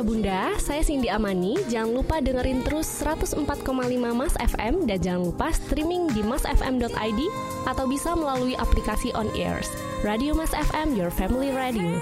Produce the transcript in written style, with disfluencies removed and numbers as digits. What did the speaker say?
Ayah Bunda, saya Cindy Amani. Jangan lupa dengerin terus 104,5 Mas FM dan jangan lupa streaming di masfm.id atau bisa melalui aplikasi On Airs. Radio Mas FM, your family radio.